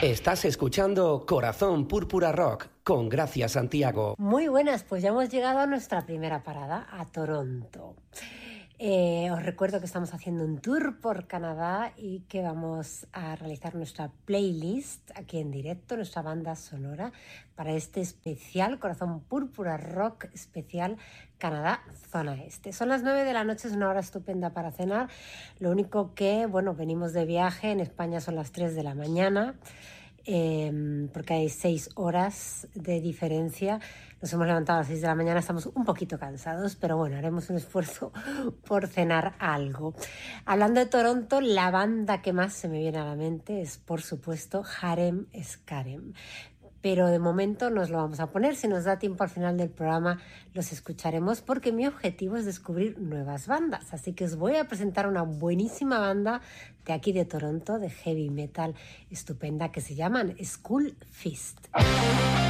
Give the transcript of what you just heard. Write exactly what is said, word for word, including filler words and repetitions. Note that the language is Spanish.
Estás escuchando Corazón Púrpura Rock con Gracia Santiago. Muy buenas, pues ya hemos llegado a nuestra primera parada, a Toronto. Eh, os recuerdo que estamos haciendo un tour por Canadá y que vamos a realizar nuestra playlist aquí en directo, nuestra banda sonora, para este especial Corazón Púrpura Rock especial Canadá Zona Este. Son las nueve de la noche, es una hora estupenda para cenar. Lo único que, bueno, venimos de viaje, en España son las tres de la mañana. Eh, porque hay seis horas de diferencia. Nos hemos levantado a las seis de la mañana, estamos un poquito cansados, pero bueno, haremos un esfuerzo por cenar algo. Hablando de Toronto, la banda que más se me viene a la mente es, por supuesto, Harem Skarem. Pero de momento nos lo vamos a poner. Si nos da tiempo al final del programa los escucharemos, porque mi objetivo es descubrir nuevas bandas. Así que os voy a presentar una buenísima banda de aquí de Toronto, de heavy metal estupenda, que se llaman Skull Fist.